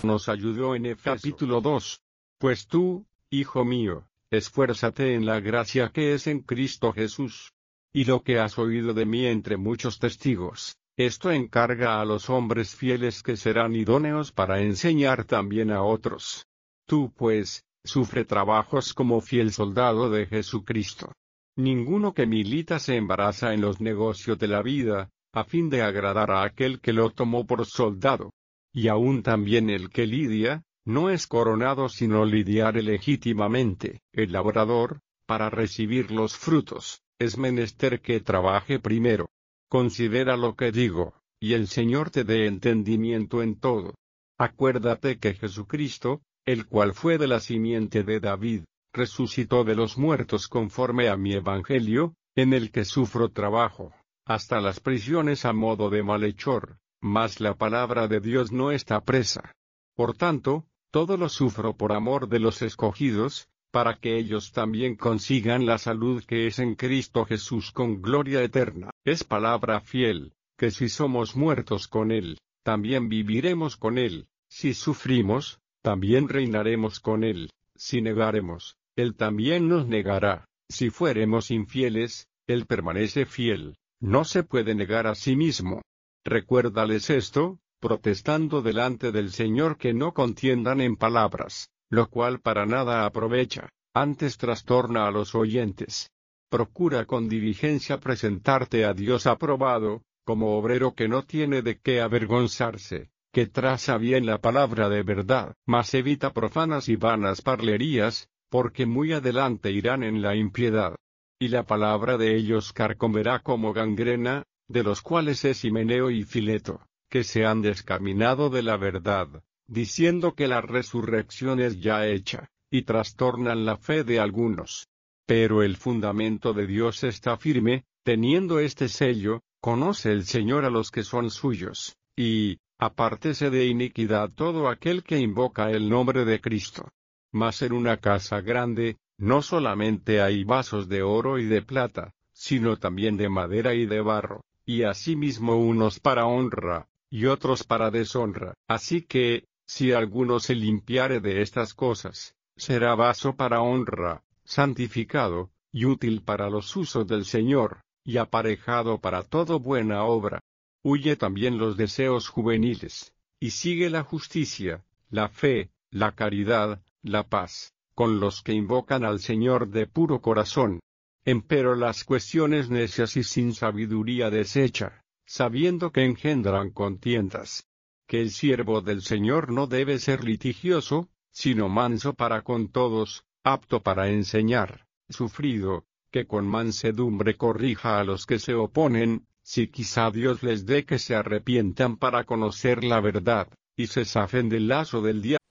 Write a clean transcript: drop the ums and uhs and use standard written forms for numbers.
nos ayudó en Efesios capítulo 2. Pues tú, hijo mío, esfuérzate en la gracia que es en Cristo Jesús. Y lo que has oído de mí entre muchos testigos, esto encarga a los hombres fieles que serán idóneos para enseñar también a otros. Tú pues, sufre trabajos como fiel soldado de Jesucristo. Ninguno que milita se embaraza en los negocios de la vida, a fin de agradar a aquel que lo tomó por soldado. Y aún también el que lidia, no es coronado sino lidiare legítimamente. El labrador, para recibir los frutos, es menester que trabaje primero. Considera lo que digo, y el Señor te dé entendimiento en todo. Acuérdate que Jesucristo, el cual fue de la simiente de David, resucitó de los muertos conforme a mi evangelio, en el que sufro trabajo, hasta las prisiones a modo de malhechor, mas la palabra de Dios no está presa. Por tanto, todo lo sufro por amor de los escogidos, para que ellos también consigan la salud que es en Cristo Jesús con gloria eterna. Es palabra fiel, que si somos muertos con Él, también viviremos con Él; si sufrimos, también reinaremos con Él; si negaremos, Él también nos negará; si fuéremos infieles, Él permanece fiel, no se puede negar a sí mismo. Recuérdales esto, protestando delante del Señor que no contiendan en palabras, lo cual para nada aprovecha, antes trastorna a los oyentes. Procura con diligencia presentarte a Dios aprobado, como obrero que no tiene de qué avergonzarse, que traza bien la palabra de verdad, mas evita profanas y vanas parlerías, porque muy adelante irán en la impiedad. Y la palabra de ellos carcomerá como gangrena, de los cuales es Himeneo y Fileto, que se han descaminado de la verdad, diciendo que la resurrección es ya hecha, y trastornan la fe de algunos. Pero el fundamento de Dios está firme, teniendo este sello: conoce el Señor a los que son suyos, y apártese de iniquidad todo aquel que invoca el nombre de Cristo. Mas en una casa grande, no solamente hay vasos de oro y de plata, sino también de madera y de barro, y asimismo unos para honra, y otros para deshonra. Así que, si alguno se limpiare de estas cosas, será vaso para honra, santificado, y útil para los usos del Señor, y aparejado para toda buena obra. Huye también los deseos juveniles, y sigue la justicia, la fe, la caridad, la paz, con los que invocan al Señor de puro corazón. Empero las cuestiones necias y sin sabiduría desecha, sabiendo que engendran contiendas. Que el siervo del Señor no debe ser litigioso, sino manso para con todos, apto para enseñar, sufrido, que con mansedumbre corrija a los que se oponen, si quizá Dios les dé que se arrepientan para conocer la verdad, y se zafen del lazo del diablo.